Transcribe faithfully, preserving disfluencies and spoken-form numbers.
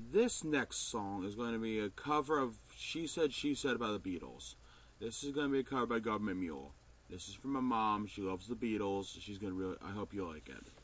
this next song is going to be a cover of She Said, She Said by the Beatles. This is going to be a cover by Government Mule. This is from my mom. She loves the Beatles. She's going to really, I hope you like it.